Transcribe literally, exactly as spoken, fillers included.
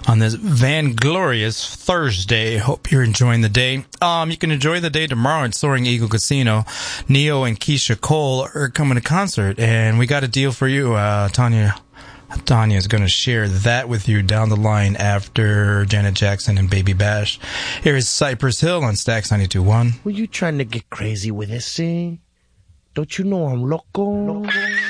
on this Vanglorious Thursday. Hope you're enjoying the day. Um, you can enjoy the day tomorrow at Soaring Eagle Casino. Neo and Keisha Cole are coming to concert, and we got a deal for you. Uh, Tanya, Tanya is going to share that with you down the line after Janet Jackson and Baby Bash. Here is Cypress Hill on Stax ninety-two point one. Were you trying to get crazy with this, eh? Don't you know I'm loco? loco.